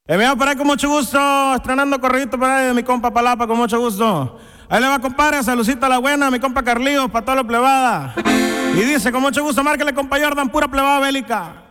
Me voy por ahí con mucho gusto, estrenando corridito por ahí de mi compa Palapa, con mucho gusto. Ahí le va, compadre, saludcita a la buena, mi compa Carlillo, para toda la plebada. Y dice, con mucho gusto, márquele, compa Jordan, pura plebada bélica.